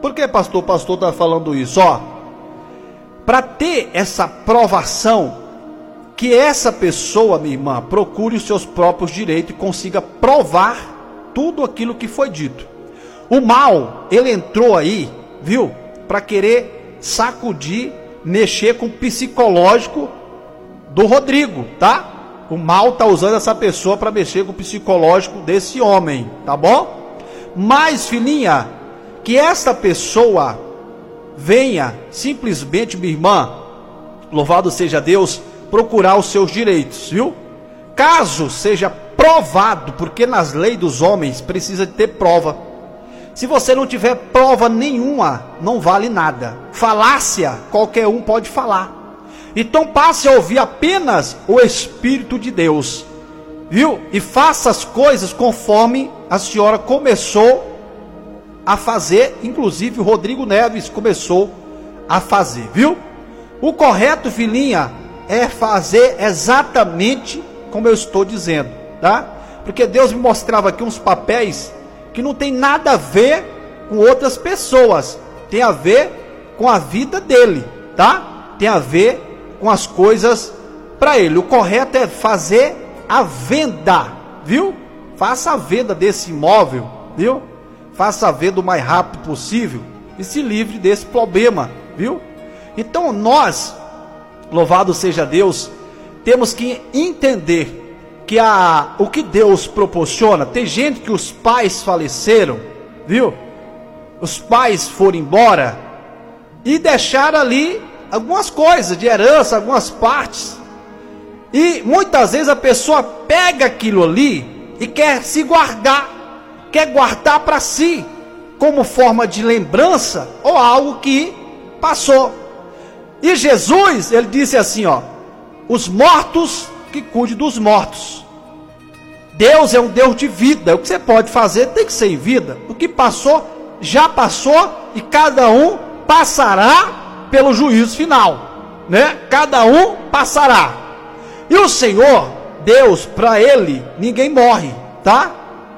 Por que, pastor? O pastor está falando isso, ó. Para ter essa provação, que essa pessoa, minha irmã, procure os seus próprios direitos e consiga provar tudo aquilo que foi dito. O mal, ele entrou aí, viu? Para querer sacudir, mexer com o psicológico do Rodrigo, tá? O mal tá usando essa pessoa para mexer com o psicológico desse homem, tá bom? Mas, filhinha, que essa pessoa venha simplesmente, minha irmã, louvado seja Deus, procurar os seus direitos, viu? Caso seja provado, porque nas leis dos homens precisa de ter prova. Se você não tiver prova nenhuma, não vale nada. Falácia, qualquer um pode falar. Então passe a ouvir apenas o Espírito de Deus, viu? E faça as coisas conforme a senhora começou a fazer, inclusive o Rodrigo Neves começou a fazer, viu? O correto, filhinha, é fazer exatamente como eu estou dizendo, tá? Porque Deus me mostrava aqui uns papéis que não tem nada a ver com outras pessoas, tem a ver com a vida dele, tá? Tem a ver com as coisas para ele. O correto é fazer a venda, viu? Faça a venda desse imóvel, viu? Faça a venda o mais rápido possível e se livre desse problema, viu? Então nós, louvado seja Deus, temos que entender que o que Deus proporciona. Tem gente que os pais faleceram, viu? Os pais foram embora e deixaram ali algumas coisas de herança, algumas partes. E muitas vezes a pessoa pega aquilo ali e quer se guardar, quer guardar para si, como forma de lembrança ou algo que passou. E Jesus, ele disse assim, ó: os mortos que cuide dos mortos. Deus é um Deus de vida. O que você pode fazer tem que ser em vida. O que passou, já passou, e cada um passará pelo juízo final, né? Cada um passará. E o Senhor, Deus, para ele, ninguém morre, tá?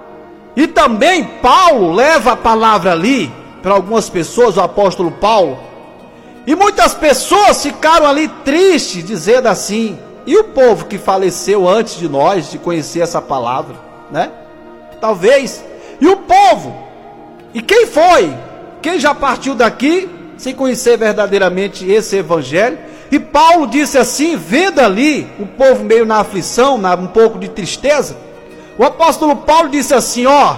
E também Paulo leva a palavra ali, para algumas pessoas, o apóstolo Paulo, e muitas pessoas ficaram ali tristes, dizendo assim: e o povo que faleceu antes de nós, de conhecer essa palavra, né? Talvez. E o povo? E quem foi? Quem já partiu daqui sem conhecer verdadeiramente esse evangelho? E Paulo disse assim, vendo ali o povo meio na aflição, um pouco de tristeza, o apóstolo Paulo disse assim, ó: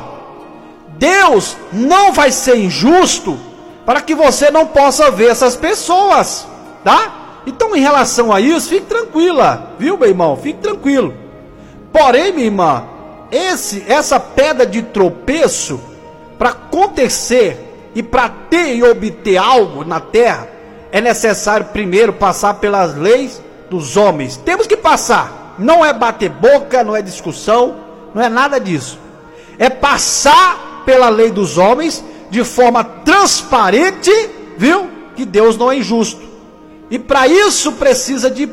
Deus não vai ser injusto para que você não possa ver essas pessoas, tá? Então, em relação a isso, fique tranquila, viu, meu irmão? Fique tranquilo. Porém, minha irmã, essa pedra de tropeço, para acontecer e para ter e obter algo na terra, é necessário primeiro passar pelas leis dos homens. Temos que passar. Não é bater boca, não é discussão, não é nada disso. É passar pela lei dos homens de forma transparente, viu? Que Deus não é injusto. E para isso precisa de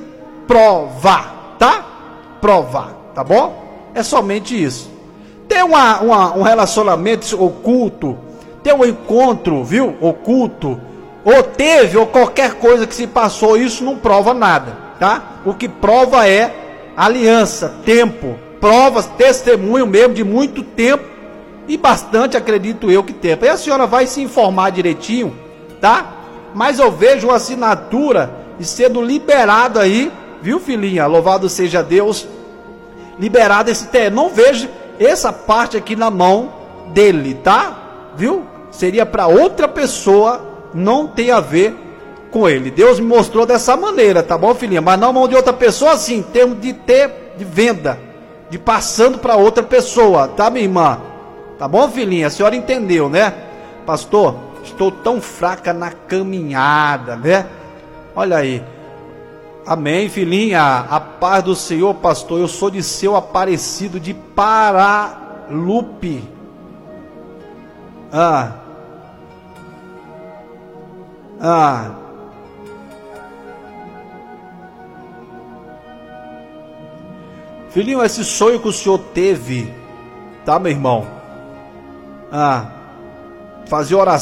provar, tá? Provar, tá bom? É somente isso. Ter um relacionamento oculto, ter um encontro, viu? Oculto, ou teve, ou qualquer coisa que se passou, isso não prova nada, tá? O que prova é aliança, tempo, provas, testemunho mesmo de muito tempo, e bastante, acredito eu, que tempo. E a senhora vai se informar direitinho, tá? Mas eu vejo uma assinatura e sendo liberado aí, viu, filhinha? Louvado seja Deus, liberado esse terreno. Não vejo essa parte aqui na mão dele, tá? Viu? Seria para outra pessoa, não tem a ver com ele. Deus me mostrou dessa maneira, tá bom, filhinha? Mas na mão de outra pessoa, sim, em termos de venda, de passando para outra pessoa, tá, minha irmã? Tá bom, filhinha? A senhora entendeu, né? Pastor, estou tão fraca na caminhada, né? Olha aí. Amém, filhinha. A paz do Senhor, pastor. Eu sou de Seu Aparecido de Paralupe. Filhinho, esse sonho que o senhor teve, tá, meu irmão? Fazer oração